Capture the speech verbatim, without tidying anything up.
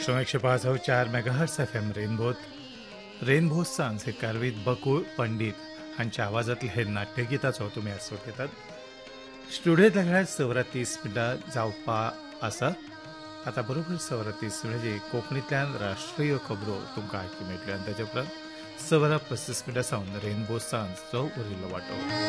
महाराष्ट्र एकशे पाच चार मेगाहर्ट्स एफ एम रेनबोत रेनबो सांज हे कारवीत बकूळ पंडित हांच्या आवाजातले हे नाट्यगिताचो तुमी आस्वाद घेतात. स्टुडियोत लागल्यार सवरा तीस मिनटां जावपा आसा. आतां बरोबर सवरा तीस म्हणजे कोंकणींतल्यान राष्ट्रीय खबरो तुमकां आयकूंक मेळटल्यो आनी ताचे उपरांत सवरा पस्तीस मिनटां सावन रेनबो सांजचो उरिल्लो वांटो.